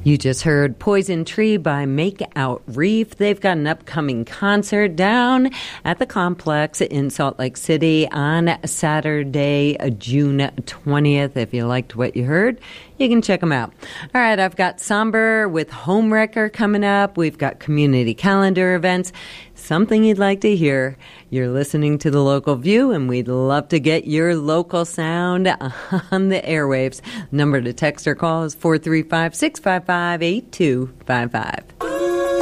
You just heard Poison Tree by Make Out Reef. They've got an upcoming concert down at the Complex in Salt Lake City on Saturday, June 20th. If you liked what you heard, you can check them out. All right, I've got Somber with Homewrecker coming up. We've got community calendar events. Something you'd like to hear. You're listening to The Local View, and we'd love to get your local sound on the airwaves. Number to text or call is 435-655-8255.